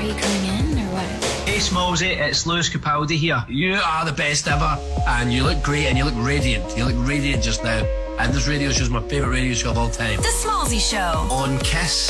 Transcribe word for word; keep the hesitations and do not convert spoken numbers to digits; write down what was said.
you coming in or what? Hey Smallsy, it's Lewis Capaldi here. You are the best ever, and you look great, and you look radiant. You look radiant just now. And this radio show is my favourite radio show of all time. The Smallsy Show On Kiss.